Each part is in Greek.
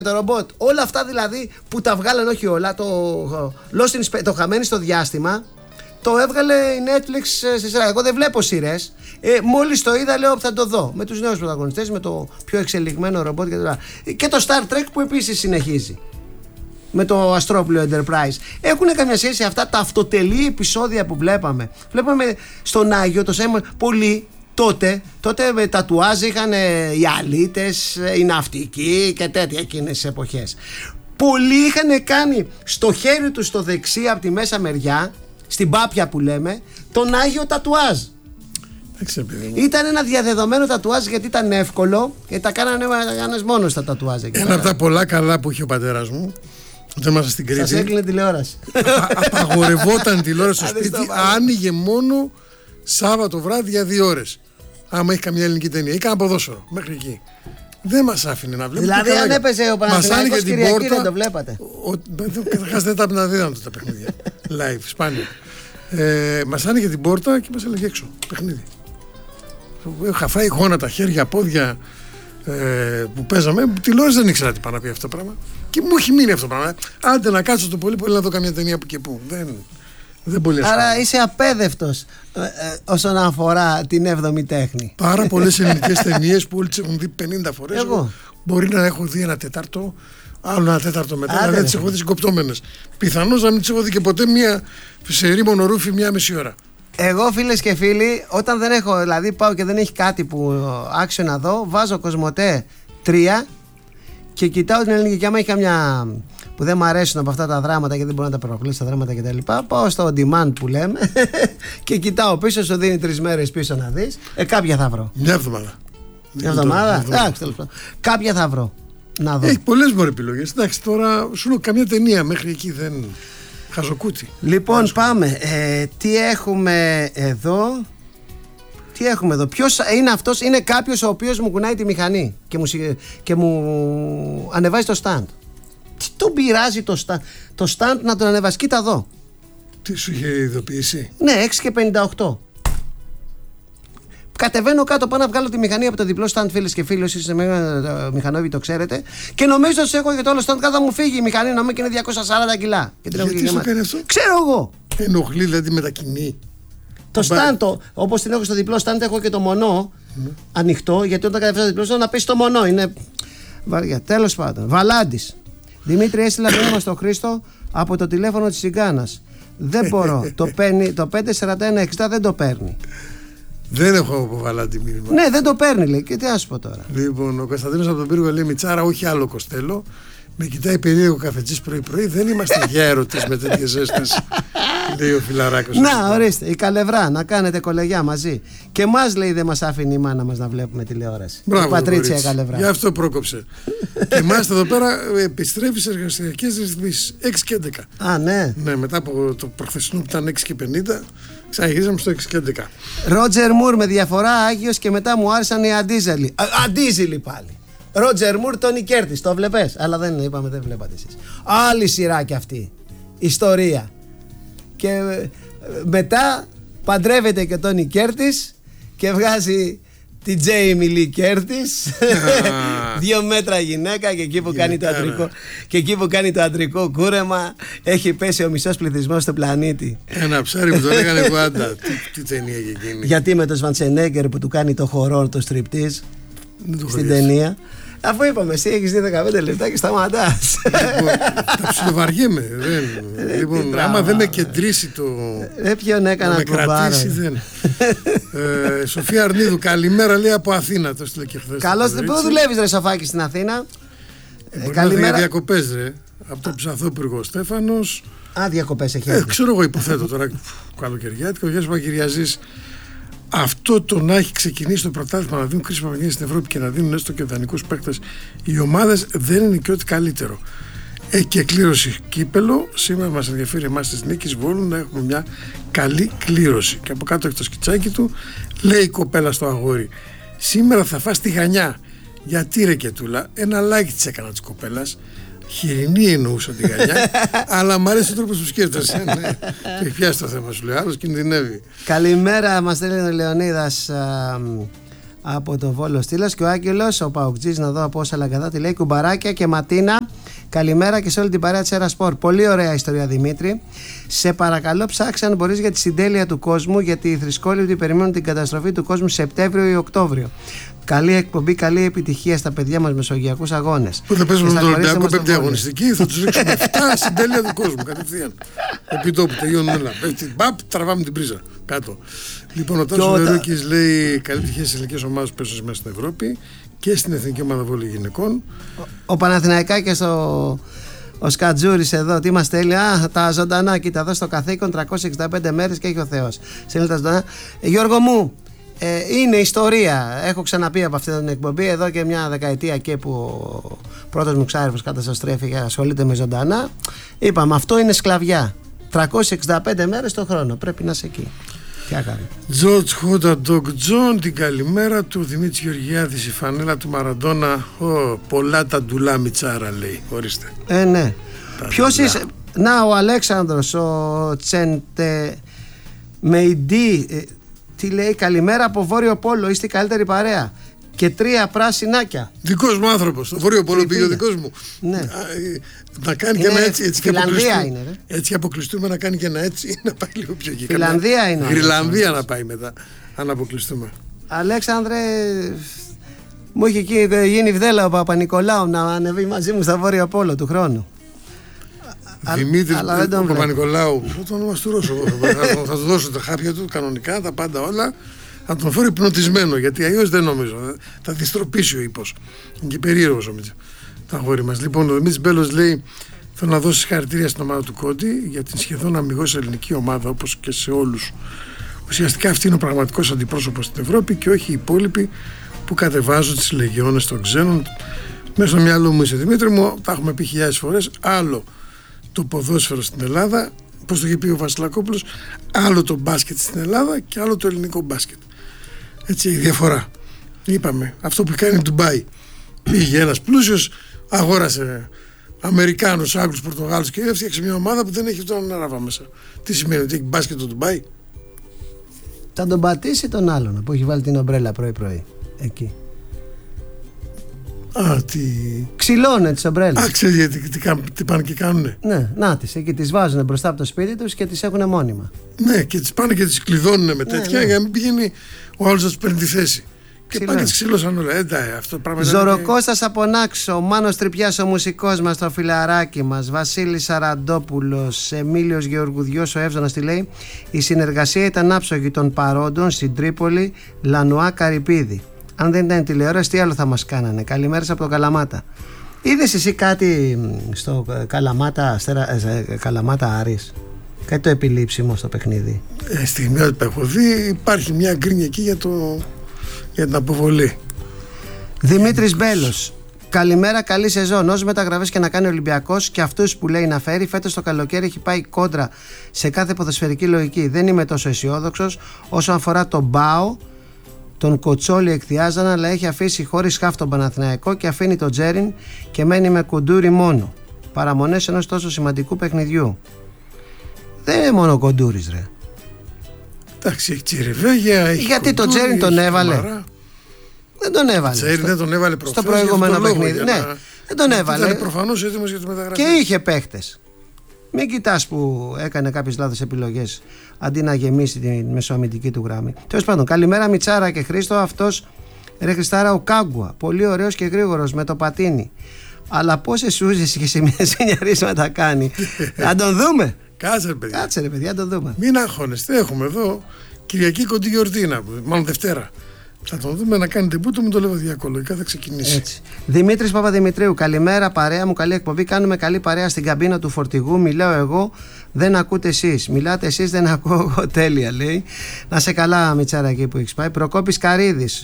το ρομπότ. Όλα αυτά δηλαδή που τα βγάλαν, όχι όλα, το χαμένοι στο διάστημα, το έβγαλε η Netflix σε σειρά. Εγώ δεν βλέπω σειρές. Μόλις το είδα, λέω θα το δω. Με τους νέους πρωταγωνιστές, με το πιο εξελιγμένο ρομπότ κτλ. Και το Star Trek που επίσης συνεχίζει. Με το Αστρόπλιο Enterprise. Έχουν καμιά σχέση αυτά τα αυτοτελή επεισόδια που βλέπαμε. Βλέπαμε στον Άγιο, το Σέμον, πολλοί. Τότε με τατουάζ είχαν οι αλήτες, οι ναυτικοί και τέτοια εκείνες τις εποχές. Πολλοί είχαν κάνει στο χέρι τους το δεξί από τη μέσα μεριά, στην πάπια που λέμε, τον Άγιο τατουάζ. Ήταν ένα διαδεδομένο τατουάζ γιατί ήταν εύκολο και τα κάνανε μόνος τα τατουάζ. Ένα από τα πολλά καλά που είχε ο πατέρας μου, όταν ήμασταν στην Κρήτη. Σας έκλεινε τηλεόραση. Απαγορευόταν τηλεόραση στο σπίτι, άνοιγε μόνο Σάββατο βράδυ για 2 ώρες. Άμα έχει καμιά ελληνική ταινία ή κάνα ποδόσφαιρο, μέχρι εκεί. Δεν μας άφηνε να βλέπουμε. Δηλαδή, αν έπαιζε ο Παναθηναϊκός Κυριακή, δεν το βλέπατε. Καταρχάς δεν τα δίδανε τα παιχνίδια. Live, σπάνια. Μας άνοιγε την πόρτα και μας έλεγε έξω. Παιχνίδι. Είχα φάει γόνατα, χέρια, πόδια που παίζαμε. Τηλεόραση δεν ήξερα τι πάει να πει αυτό το πράγμα. Και μου έχει μείνει αυτό το πράγμα. Άντε να κάτσω το πολύ πολύ να δω καμιά ταινία που και που. Δεν πολύ ασχολούμαι. Άρα είσαι απέδευτος όσον αφορά την 7η τέχνη. Πάρα πολλές ελληνικές ταινίες που όλοι τις έχουν δει 50 φορές. Εγώ μπορεί να έχω δει 1/4, άλλο 1/4 μετά, να δεν τις έχω δει συγκοπτώμενες. Πιθανώς να μην τις έχω δει και ποτέ μία σε μονορούφι 1,5 ώρα. Εγώ, φίλες και φίλοι, όταν δεν έχω, δηλαδή πάω και δεν έχει κάτι που άξιο να δω, βάζω Κοσμοτέ 3 και κοιτάω την ελληνική. Και άμα έχει καμιά που δεν μου αρέσουν από αυτά τα δράματα και δεν μπορώ να τα προκλήσω τα δράματα κτλ., πάω στο on demand που λέμε και κοιτάω πίσω, σου δίνει 3 μέρες πίσω να δεις. Κάποια θα βρω. Μια εβδομάδα. Μια εβδομάδα. Κάποια θα βρω να δω. Έχει πολλές μωρέ επιλογές. Εντάξει, τώρα σου λέω καμιά ταινία μέχρι εκεί δεν. Χαζοκούτσι. Λοιπόν, πάμε. Τι έχουμε εδώ. Ποιος είναι αυτός? Είναι κάποιος ο οποίος μου κουνάει τη μηχανή και μου ανεβάζει το stand. Τι τον πειράζει το stand να τον ανεβάσει? Κοίτα εδώ. Τι σου είχε ειδοποιήσει? Ναι, 6:58. Κατεβαίνω κάτω, πάω να βγάλω τη μηχανή από το διπλό stand, φίλες και φίλοι. Όσοι είστε μηχανόβοι το ξέρετε. Και νομίζω ότι έχω και το άλλο stand, θα μου φύγει η μηχανή, νομίζω και είναι 240 κιλά. Γιατί σου κάνει αυτό? Ξέρω εγώ. Ενοχλεί, δηλαδή μετακινεί. Το stand, όπως την έχω στο διπλό stand, έχω και το μονό ανοιχτό. Γιατί όταν κατεβαίνω στο διπλό stand, να πέσει το μονό. Είναι βαριά. Τέλος πάντων. Βαλάντης. Δημήτρη, έστειλα μήνυμα στο Χρήστο από το τηλέφωνο της Τσιγκάνας. Δεν μπορώ. Το 54160 δεν το παίρνει. Δεν έχω αποβάλα τη μήνυμα. Ναι, δεν το παίρνει, λέει. Και τι να σου πω τώρα. Λοιπόν, ο Κωνσταντίνος από τον Πύργο λέει: Μιτσάρα, όχι άλλο Κοστέλο. Με κοιτάει περίεργο καφετζής πρωί-πρωί. Δεν είμαστε για έρωτες με τέτοιες ζέστες. Λέει ο Φιλαράκος. Να, ορίστε, η Καλευρά, να κάνετε κολεγιά μαζί. Και μας λέει δεν μας άφηνε η μάνα μας να βλέπουμε τηλεόραση. Μπράβο, η Πατρίτσια Καλευρά. Γι' αυτό πρόκοψε. Και είμαστε εδώ πέρα, επιστρέφει σε εργασιακές ρυθμίσεις 6:11. Α, ναι. Ναι, μετά από το προχθεσινό που ήταν 6:50, ξαναγυρίσαμε στο 6:11. Ρότζερ Μουρ με διαφορά Άγιος και μετά μου άρεσαν οι Αντίζελοι. Αντίζελοι πάλι. Ρότζερ Μουρ, Τόνι Κέρτις, το βλέπες? Αλλά δεν είπαμε, δεν βλέπατε εσείς. Άλλη σειρά κι αυτή. Ιστορία. Και μετά παντρεύεται και ο Τόνι Κέρτις και βγάζει την Τζέιμι Λι Κέρτις. 2 μέτρα γυναίκα και εκεί που κάνει το αντρικό κούρεμα έχει πέσει ο μισός πληθυσμός στο πλανήτη. Ένα ψάρι που τον έκανε Γουάντα. Τι ταινία και εκείνη. Γιατί με τον Σβαντσενέγκερ που του κάνει το χορό, το στριπτίζ στην ταινία. Αφού είπαμε, εσύ έχεις δει 15 λεπτά και σταματάς. Τα ψιλοβαριέμαι. Λοιπόν, άμα δεν με κεντρήσει το. Ποιον έκανα να με κρατήσει, δεν. Σοφία Αρνίδου, καλημέρα, λέει από Αθήνα. Το έστειλε και χθες. Καλώς, πού δουλεύεις, ρε Σοφάκη, στην Αθήνα? Καλημέρα. Για διακοπές, ρε. Από το Ψαθόπυργο Στέφανος. Α, διακοπές έχει έρθει. Ξέρω εγώ, υποθέτω τώρα καλοκαιριάτικο. Γεια σου, Παγκυριαζής. Αυτό το να έχει ξεκινήσει το πρωτάθλημα να δίνουν κρίσιμα παιχνίδια στην Ευρώπη και να δίνουν έστω και δανεικούς παίκτες οι ομάδες δεν είναι και ό,τι καλύτερο. Και κλήρωση κύπελο. Σήμερα μας ενδιαφέρει εμάς της Νίκης Βόλου να έχουμε μια καλή κλήρωση. Και από κάτω έχει το σκιτσάκι του, λέει η κοπέλα στο αγόρι: Σήμερα θα φας τη γανιά. Γιατί ρε Κετούλα, ένα like της έκανα της κοπέλας. Χοιρινή εννοούσα τη γανιά, αλλά μου αρέσει ο τρόπος που σκέφτεσαι. Ναι. Και πιάσει το θέμα σου, λέει. Άλλος κινδυνεύει. Καλημέρα, μας στέλνει ο Λεωνίδας. από το Βόλο Στήλας. Και ο Άγγελος, ο Παοκτζής, να δω από όσα Λαγκαδάτη, λέει κουμπαράκια και Ματίνα. Καλημέρα και σε όλη την παρέα της Έρα Σπορ. Πολύ ωραία ιστορία, Δημήτρη. Σε παρακαλώ, ψάξε αν μπορείς για τη συντέλεια του κόσμου, γιατί οι θρησκόληπτοι περιμένουν την καταστροφή του κόσμου Σεπτέμβριο ή Οκτώβριο. Καλή εκπομπή, καλή επιτυχία στα παιδιά μας μεσογειακούς αγώνες. Που θα παίζουμε με τον Ολυμπιακό πέμπτη αγωνιστική, θα τους ρίξουμε 7 συντέλεια του κόσμου κατευθείαν. Επί τόπου τελειώνουν όλα. Μπαπ, τραβάμε την πρίζα κάτω. Λοιπόν, ο Τάσος Βερούκης λέει καλή επιτυχία στις ελληνικές ομάδες που παίζουν μέσα στην Ευρώπη και στην Εθνική Ομάδα Βόλεϊ Γυναικών. Ο Παναθηναϊκάκης, ο Σκατζούρης εδώ, τι μας στέλνει? Τα ζωντανά, κοίτα εδώ στο καθήκον 365 μέρες και έχει ο Θεός. Στέλνει τα ζωντανά. Γιώργο μου, είναι ιστορία. Έχω ξαναπεί από αυτή την εκπομπή εδώ και μια δεκαετία και που ο πρώτος μου ξάρυφος κάτω στο Στρέφη και ασχολείται με ζωντανά. Είπαμε, αυτό είναι σκλαβιά. 365 μέρες το χρόνο. Πρέπει να είσαι εκεί. Τζορτζ Χόντα Ντογκ Τζον, την καλημέρα του. Δημήτρης Γεωργιάδης, η φανέλα του Μαραντόνα. Πολλά τα ντουλά Μιτσάρα, λέει. Ορίστε. Ναι. Ποιος είσαι? Να, ο Αλέξανδρος, ο Τσέντε Μεϊντή. Τι λέει? Καλημέρα από Βόρειο Πόλο. Είστε η καλύτερη παρέα. Και 3 πράσινάκια. Δικός μου άνθρωπος. Στο Βόρειο Πόλο πήγε ο δικός μου. Ναι. Να κάνει και ένα έτσι. Φιλανδία είναι, ρε. Έτσι αποκλειστούμε, να κάνει και ένα έτσι. Να πάει λίγο πιο εκεί. Φιλανδία είναι. Γρυλανδία να πάει μετά. Αν αποκλειστούμε. Αλέξανδρε, μου είχε γίνει βδέλα ο Παπα-Νικολάου να ανεβεί μαζί μου στο Βόρειο Πόλο του χρόνου. Δημήτρη Παπα-Νικολάου. Θα τον ονομαστουρώσω εγώ. Θα του δώσω τα χάπια του κανονικά, τα πάντα όλα. Θα τον φέρω υπνοτισμένο, γιατί αλλιώς δεν νομίζω. Θα δυστροπήσει ο ύπος. Είναι και περίεργος ο Μίτσα. Τα αγόρι μας. Λοιπόν, ο Δημήτρης Μπέλος λέει: θέλω να δώσω συγχαρητήρια στην ομάδα του Κόντι για την σχεδόν αμιγώς ελληνική ομάδα, όπως και σε όλους. Ουσιαστικά αυτή είναι ο πραγματικός αντιπρόσωπος στην Ευρώπη και όχι οι υπόλοιποι που κατεβάζουν τις λεγεώνες των ξένων. Μέσα στο μυαλό μου είσαι, Δημήτρη μου, τα έχουμε πει χιλιάδες φορές. Άλλο το ποδόσφαιρο στην Ελλάδα, πώς το είχε πει ο Βασιλακόπουλος, άλλο το μπάσκετ στην Ελλάδα και άλλο το ελληνικό μπάσκετ. Έτσι η διαφορά. Είπαμε, αυτό που κάνει Ντουμπάι. Πήγε ένας πλούσιος, αγόρασε Αμερικάνους, Άγγλους, Πορτογάλους και έφτιαξε μια ομάδα που δεν έχει τον Άραβα μέσα. Τι σημαίνει, ότι έχει μπάσκετ το Ντουμπάι? Θα τον πατήσει τον άλλον που έχει βάλει την ομπρέλα πρωί-πρωί. Εκεί. Ξυλώνε τις ομπρέλες. Ξέρεις γιατί τι πάνε και κάνουνε? Ναι, να τις, εκεί τις βάζουν μπροστά από το σπίτι τους και τις έχουν μόνιμα. Ναι, και τις πάνε και τις κλειδώνουν με τέτοια, ναι. Για να μην πηγαίνει ο άλλος να τους παίρνει τη θέση. Και πάνε και τις ξυλώσαν όλα. Αυτό πράγμα. Ζωροκώστας από Νάξο, ο Μάνος Τρυπιάς, ο μουσικός μας, το φιλαράκι μας, Βασίλης Σαραντόπουλος, Εμίλιος Γεωργουδιός, ο Εύζωνας, τι λέει? Η συνεργασία ήταν άψογη των παρόντων στην Τρίπολη, Λανουά, Καρυπίδη. Αν δεν ήταν τηλεόραση, τι άλλο θα μας κάνανε? Καλημέρα από το Καλαμάτα. Είδες εσύ κάτι στο Καλαμάτα Άρης? Κάτι το επιλήψιμο στο παιχνίδι? Στιγμή που έχω δει, υπάρχει μια γκρίνια εκεί για την αποβολή. Δημήτρης Μπέλος, καλημέρα, καλή σεζόν. Όσες μεταγραφές και να κάνει ο Ολυμπιακός και αυτούς που λέει να φέρει, φέτος το καλοκαίρι έχει πάει κόντρα σε κάθε ποδοσφαιρική λογική. Δεν είμαι τόσο αισιόδοξος όσο αφορά τον Μπάο. Τον Κοτσόλη εκθιάζαν, αλλά έχει αφήσει χωρίς χάφ τον Παναθηναϊκό και αφήνει τον Τζέριν και μένει με Κουντούρι μόνο. Παραμονές ενός τόσο σημαντικού παιχνιδιού. Δεν είναι μόνο ο Κοντούρης, ρε. Εντάξει, έχει Τσιρεβέγια. Γιατί τον Τζέριν τον έβαλε? Δεν τον έβαλε. Τζέριν δεν τον έβαλε προχθές. Στο προηγούμενο παιχνίδι. Ναι, δεν τον έβαλε. Ήταν προφανώς έτοιμος για τη μεταγραφή. Και είχε παίχτες. Μην κοιτάς που έκανε κάποιες λάθος επιλογές αντί να γεμίσει τη μεσοαμυντική του γραμμή. Τέλος πάντων, καλημέρα Μιτσάρα και Χρήστο. Αυτός, ρε Χριστάρα, ο Κάγκουα. Πολύ ωραίος και γρήγορος με το πατίνι. Αλλά πόσες σούζες και σε μια σενιαρίσματα κάνει. Να τον δούμε. Κάτσε ρε παιδιά, να τον δούμε. Μην αγχώνεστε. Έχουμε εδώ Κυριακή κοντή γιορτίνα, μάλλον Δευτέρα. Θα τον δούμε να κάνει τεμπούτο με το Λεβαδιακό. Λογικά θα ξεκινήσει. Έτσι. Δημήτρης Παπαδημητρίου, καλημέρα παρέα μου, καλή εκπομπή. Κάνουμε καλή παρέα στην καμπίνα του φορτηγού. Μιλάω εγώ, δεν ακούτε εσείς. Μιλάτε εσείς, δεν ακούω εγώ. Τέλεια, λέει. Να σε καλά, Μιτσάρα, εκεί που έχεις πάει. Προκόπης Καρίδης.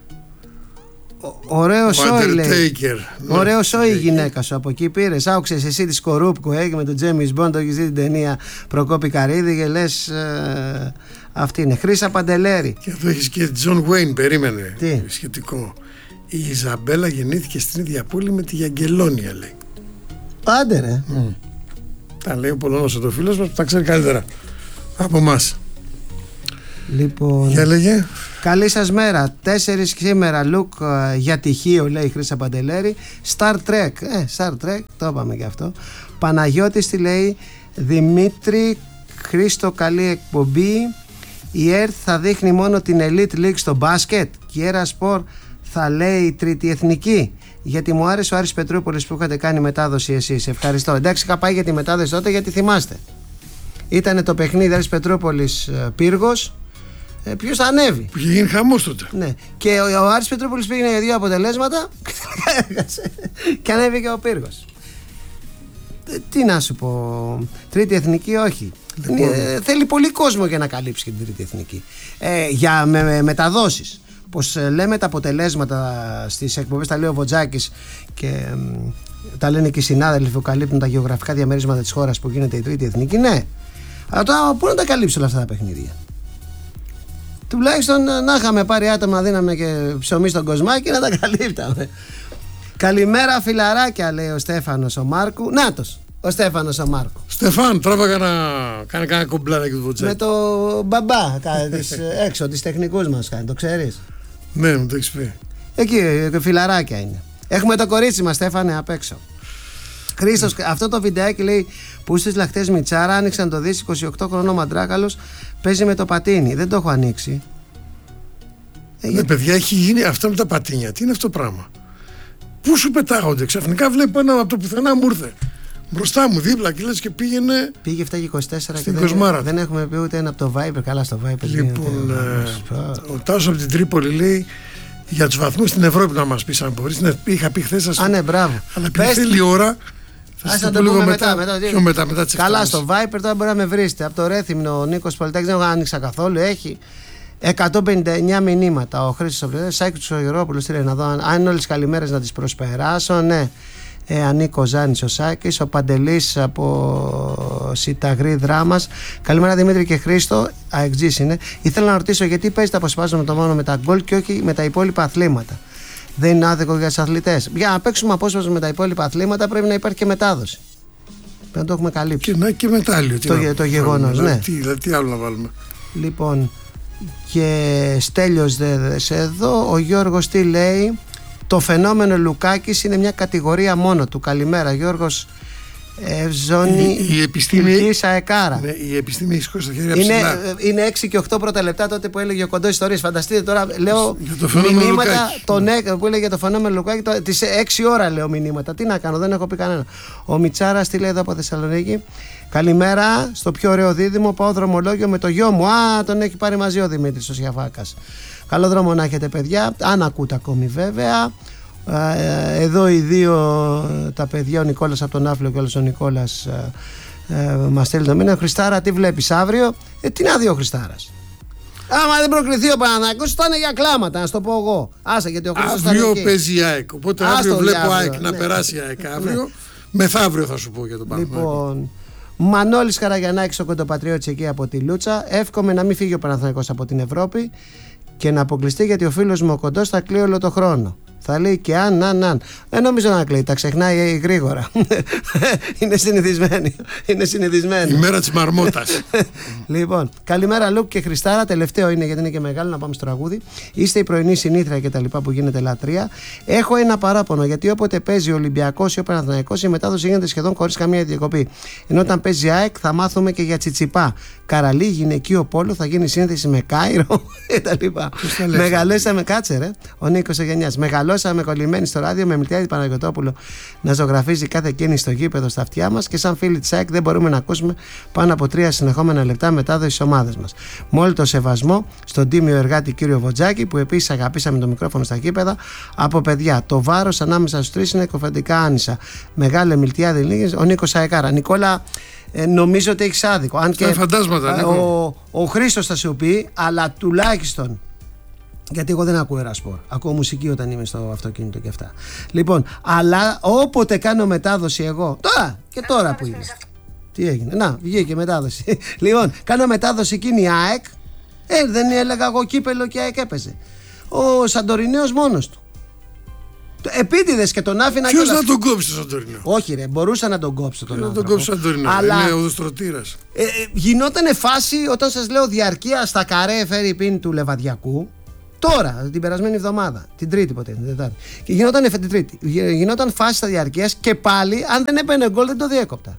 Ωραίο σόι, λέει. Ωραίο σόι η γυναίκα σου. Από εκεί πήρες. Άκουσες εσύ τη Σκορούπκο, με τον Τζέμις Μποντ, το έχεις δει την ταινία Προκόπη Καρίδη και λες. Αυτή είναι. Χρύσα Παντελέρη. Και εδώ έχεις και Τζον Γουέιν, περίμενε. Τι? Σχετικό. Η Ιζαμπέλα γεννήθηκε στην ίδια πόλη με τη Γιαγκελόνια, λέει. Άντε ρε. Τα λέει ο Πολωνός ο φίλος μας που τα ξέρει καλύτερα από εμάς. Λοιπόν. Για λέγε. Καλή σας μέρα. 4 σήμερα look για τυχείο, λέει η Χρύσα Παντελέρη. Star Trek. Star Trek, το είπαμε και αυτό. Παναγιώτης τι λέει? Δημήτρη, Χρήστο, καλή εκπομπή. Η ΕΡΤ θα δείχνει μόνο την Elite League στο μπάσκετ και η Έρα Σπορ θα λέει τρίτη εθνική. Γιατί μου άρεσε ο Άρης Πετρούπολης που είχατε κάνει μετάδοση εσείς. Ευχαριστώ. Εντάξει, είχα πάει για τη μετάδοση τότε, γιατί θυμάστε. Ήτανε το παιχνίδι Άρης Πετρούπολης Πύργος. Ποιος θα ανέβει? Που είχε γίνει χαμός τότε. Ναι. Και ο Άρης Πετρούπολης πήγαινε για 2 αποτελέσματα και ανέβηκε ο Πύργος. Τι να σου πω. Τρίτη εθνική, όχι. Λοιπόν. Θέλει πολύ κόσμο για να καλύψει και την τρίτη εθνική. Για μεταδόσεις. Πως λέμε τα αποτελέσματα στις εκπομπές, τα λέει ο Βοτζάκης και τα λένε και οι συνάδελφοι που καλύπτουν τα γεωγραφικά διαμερίσματα της χώρας που γίνεται η τρίτη εθνική, ναι. Αλλά τώρα πού να τα καλύψει όλα αυτά τα παιχνίδια? Τουλάχιστον να είχαμε πάρει άτομα να δίναμε και ψωμί στον κοσμάκι να τα καλύπταμε. Καλημέρα φιλαράκια, λέει ο Στέφανος ο Μάρκου. Νάτος, ο Στέφανος ο Μάρκου. Στεφάν, τράβαγα να κάνει κανένα κομπλάδι του Βοτζάκη. Με το μπαμπά έξω, τις τεχνικούς μας κάνει, το ξέρεις? Ναι, μου το έχεις πει. Εκεί, φιλαράκια είναι. Έχουμε το κορίτσι μας, Στέφανε, απ' έξω. Χρήστος, αυτό το βιντεάκι λέει που στις λαχτές Μιτσάρα, άνοιξαν το δεις, 28 χρονών μαντράκαλος, παίζει με το πατίνι. Δεν το έχω ανοίξει. Ναι, παιδιά, έχει γίνει αυτό με τα πατίνια. Τι είναι αυτό το πράγμα? Πού σου πετάγονται? Ξαφνικά βλέπω ένα από το πουθενά μου ήρθε μπροστά μου, δίπλα, και λες και πήγαινε. Πήγε 7:24 στην και δεν έχουμε πει ούτε ένα από το Viper. Καλά, στο Viper. Λοιπόν, ο Τάσος από την Τρίπολη λέει για τους βαθμούς στην Ευρώπη να μας πεις αν μπορείς. Είχα πει χθες. Ναι, μπράβο. Αλλά επειδή θέλει η ώρα, θα το πούμε μετά. Πιο μετά τις 7:30. Καλά, στο Viper τώρα μπορεί να με βρίσετε. Από το Ρέθυμνο, ο Νίκος Πολιτάκης, δεν άνοιξα καθόλου. Έχει 159 μηνύματα. Ο Χρήστος Αυλίδης, Σάκη του Σογερόπουλου, στείλε να δω αν όλες τις καλημέρες να τις προσπεράσω. Ναι. Ανίκο Ζάνης ο Σάκης, ο Παντελής από Σιταγρή Δράμας. Καλημέρα Δημήτρη και Χρήστο, αεξής είναι. Ήθελα να ρωτήσω γιατί παίζει τα αποσπάσματα μόνο με τα γκολ και όχι με τα υπόλοιπα αθλήματα? Δεν είναι άδικο για τους αθλητές? Για να παίξουμε απόσπασμα με τα υπόλοιπα αθλήματα πρέπει να υπάρχει και μετάδοση. Πρέπει να το έχουμε καλύψει. Και μετάλλιο. Το γεγονός, ναι. Τι άλλο να βάλουμε? Λοιπόν, και Στέλιος εδώ, ο Γιώργος τι λέει? Το φαινόμενο Λουκάκης είναι μια κατηγορία μόνο του. Καλημέρα Γιώργος Ευζώνη. Η επιστήμη, ναι, η επιστήμη έχει σηκώσει τα χέρια ψηλά. Είναι 6 και 8 πρώτα λεπτά τότε που έλεγε ο Κοντός ιστορίες. Φανταστείτε τώρα, λέω μηνύματα που έλεγε για το φαινόμενο Λουκάκη. Τις 6 ώρα λέω μηνύματα. Τι να κάνω, δεν έχω πει κανένα. Ο Μιτσάρας τι λέει εδώ από Θεσσαλονίκη? Καλημέρα, στο πιο ωραίο δίδυμο πάω δρομολόγιο με το γιο μου. Τον έχει πάρει μαζί ο Δημήτρης ο Σιαφάκας. Καλό δρόμο να έχετε παιδιά, αν ακούτε ακόμη βέβαια. Εδώ οι δύο τα παιδιά, ο Νικόλας από τον Άφλιο και όλος ο Νικόλας μας στέλνει το μήνα. Χριστάρα, τι βλέπεις αύριο? Τι να δει ο Χριστάρας? Άμα δεν προκριθεί ο Παναθηναϊκός, θα είναι για κλάματα, να σου το πω εγώ. Άσε, γιατί ο Χριστός αύριο παίζει η ΑΕΚ. Οπότε αύριο βλέπω ΑΕΚ να περάσει η ΑΕΚ αύριο. Ναι. Μεθαύριο θα σου πω για τον Παναθηναϊκό. Λοιπόν, Μανώλης Καραγιαννάκης, ο κοντοπατριώτης εκεί από τη Λούτσα. Εύχομαι να μην φύγει ο Παναθηναϊκός από την Ευρώπη και να αποκλειστεί, γιατί ο φίλος μου ο Κοντός θα κλαίει όλο το χρόνο. Θα λέει και αν. Δεν νομίζω να κλαίει, τα ξεχνάει γρήγορα. Είναι συνηθισμένη. Η μέρα της μαρμότας. Λοιπόν, καλημέρα Λουκ και Χριστάρα. Τελευταίο είναι γιατί είναι και μεγάλο, να πάμε στο τραγούδι. Είστε η πρωινή συνήθρια και τα λοιπά που γίνεται λατρεία. Έχω ένα παράπονο, γιατί όποτε παίζει ο Ολυμπιακός ή ο Παναθηναϊκός η μετάδοση γίνεται σχεδόν χωρίς καμία διακοπή. Ενώ όταν παίζει ΑΕΚ θα μάθουμε και για Τσιτσιπά. Καραλί, γυναικείο πόλο, θα γίνει σύνθεση με Κάιρο κτλ. Μεγαλώσαμε, κάτσε ρε, ο Νίκος Εγενιάς. Μεγαλώσαμε κολλημένοι στο ράδιο με Μιλτιάδη Παναγιωτόπουλο να ζωγραφίζει κάθε κίνηση στο γήπεδο στα αυτιά μας και σαν φίλοι της ΑΕΚ δεν μπορούμε να ακούσουμε πάνω από 3 συνεχόμενα λεπτά μετάδοση της ομάδας μας. Με όλο το σεβασμό στον τίμιο εργάτη κύριο Βοτζάκη, που επίσης αγαπήσαμε το μικρόφωνο στα γήπεδα από παιδιά. Το βάρος ανάμεσα στους τρεις είναι κοφαντικά άνισα. Μεγάλε Μιλτιάδη Λίγες, ο Νίκος Αεκάρα. Νικόλα, νομίζω ότι έχεις άδικο. Αν και φαντάσματα, ο Χρήστος θα σου πει, αλλά τουλάχιστον. Γιατί εγώ δεν ακούω Ερασπορ. Ακούω μουσική όταν είμαι στο αυτοκίνητο και αυτά. Λοιπόν, αλλά όποτε κάνω μετάδοση εγώ. Τώρα που είμαι. Τι έγινε? Να, βγήκε μετάδοση. Λοιπόν, κάνω μετάδοση εκείνη η ΑΕΚ. Δεν έλεγα εγώ κύπελο και η ΑΕΚ έπαιζε. Ο Σαντορινέος μόνος του. Επίτηδες και τον άφηνα. Ποιος να τον κόψει τον Σαντορινέο? Όχι, ρε, μπορούσα να τον κόψω τον άνθρωπο. Να τον κόψει τον Σαντορινέο. Αλλά είναι οδοστρωτήρας. Γινότανε φάση όταν σας λέω διαρκεία στα καρέ φέρει πίνη του Λεβαδιακού. Τώρα, την περασμένη εβδομάδα, την Τρίτη ποτέ, την Τετάρτη. Και την Τρίτη. Γινόταν φάση στα διαρκείας και πάλι, αν δεν έπαιρνε γκολ, δεν το διέκοπτα.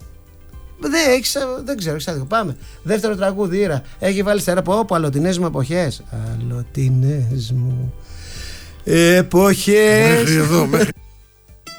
Δεν ξέρω, έχεις άδικο. Πάμε. Δεύτερο τραγούδι, Ήρα. Έχει βάλει στερά από όπου αλλοτινές μου εποχές. Αλλοτινές μου εποχές. Μέχρι εδώ, μέχρι.